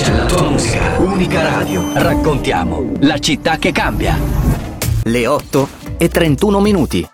c'è la tua musica. Unica Radio. Raccontiamo la città che cambia. Le 8:31.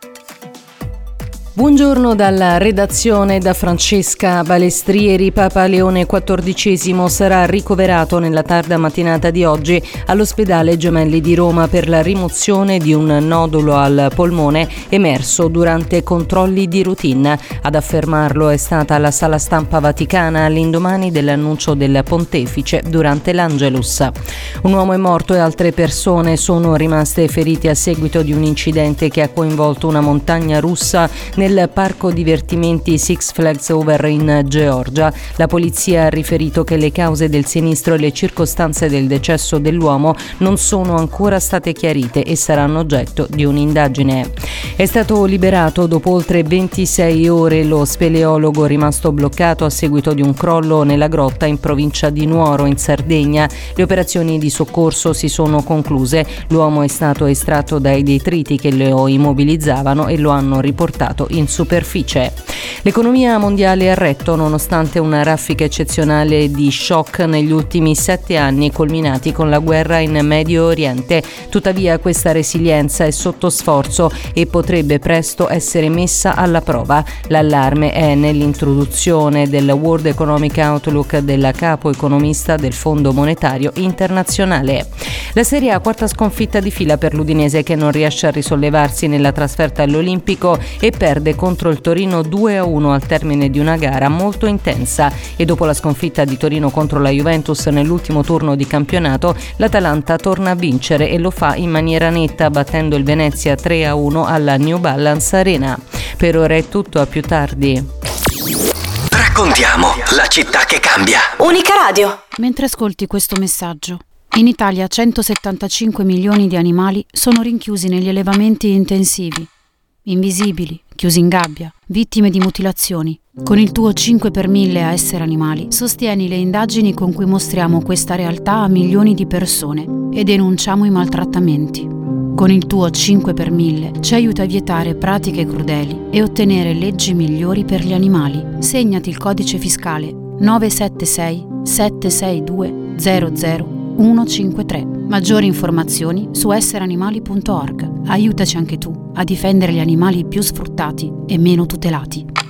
Buongiorno dalla redazione da Francesca Balestrieri. Papa Leone XIV sarà ricoverato nella tarda mattinata di oggi all'ospedale Gemelli di Roma per la rimozione di un nodulo al polmone emerso durante controlli di routine. Ad affermarlo è stata la sala stampa vaticana all'indomani dell'annuncio del pontefice durante l'Angelus. Un uomo è morto e altre persone sono rimaste ferite a seguito di un incidente che ha coinvolto una montagna russa nel parco divertimenti Six Flags Over in Georgia. La polizia ha riferito che le cause del sinistro e le circostanze del decesso dell'uomo non sono ancora state chiarite e saranno oggetto di un'indagine. È stato liberato dopo oltre 26 ore lo speleologo rimasto bloccato a seguito di un crollo nella grotta in provincia di Nuoro, in Sardegna. Le operazioni di soccorso si sono concluse. L'uomo è stato estratto dai detriti che lo immobilizzavano e lo hanno riportato in superficie. L'economia mondiale è a retto nonostante una raffica eccezionale di shock negli ultimi 7 anni culminati con la guerra in Medio Oriente. Tuttavia questa resilienza è sotto sforzo e potrebbe presto essere messa alla prova. L'allarme è nell'introduzione del World Economic Outlook della capo economista del Fondo Monetario Internazionale. La Serie A, quarta sconfitta di fila per l'Udinese che non riesce a risollevarsi nella trasferta all'Olimpico e perde contro il Torino 2-1 al termine di una gara molto intensa, e dopo la sconfitta di Torino contro la Juventus nell'ultimo turno di campionato, l'Atalanta torna a vincere e lo fa in maniera netta battendo il Venezia 3-1 alla New Balance Arena. Per ora è tutto, a più tardi. Raccontiamo la città che cambia. Unica Radio. Mentre ascolti questo messaggio, in Italia 175 milioni di animali sono rinchiusi negli allevamenti intensivi, invisibili, chiusi in gabbia, vittime di mutilazioni. Con il tuo 5 per 1000 a Essere Animali sostieni le indagini con cui mostriamo questa realtà a milioni di persone e denunciamo i maltrattamenti. Con il tuo 5 per 1000 ci aiuta a vietare pratiche crudeli e ottenere leggi migliori per gli animali. Segnati il codice fiscale 976 762 00153. Maggiori informazioni su essereanimali.org. Aiutaci anche tu a difendere gli animali più sfruttati e meno tutelati.